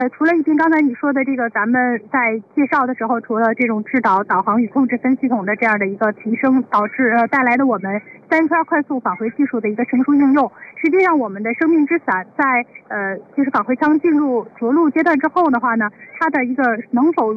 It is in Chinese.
除了一斌刚才你说的这个，咱们在介绍的时候，除了这种智导、导航与控制分系统的这样的一个提升，导致带来的我们3圈快速返回技术的一个成熟应用，实际上我们的生命之伞在就是返回舱进入着陆阶段之后的话呢，它的一个能否